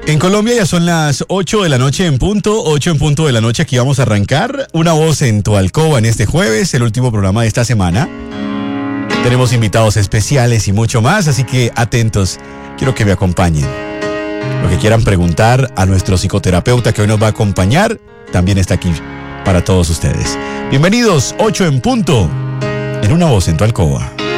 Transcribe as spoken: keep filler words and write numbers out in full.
En Colombia ya son las ocho de la noche en punto, ocho en punto de la noche. Aquí vamos a arrancar Una Voz en tu Alcoba en este jueves, el último programa de esta semana. Tenemos invitados especiales y mucho más, así que atentos, quiero que me acompañen. Lo que quieran preguntar a nuestro psicoterapeuta que hoy nos va a acompañar, también está aquí para todos ustedes. Bienvenidos, ocho en punto, en Una Voz en tu Alcoba.